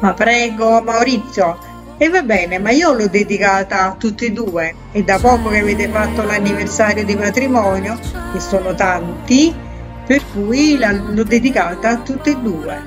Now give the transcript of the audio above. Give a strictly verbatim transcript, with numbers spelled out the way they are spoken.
Ma prego, Maurizio. E va bene, ma io l'ho dedicata a tutti e due. È da poco che avete fatto l'anniversario di matrimonio, che sono tanti, per cui la- l'ho dedicata a tutti e due.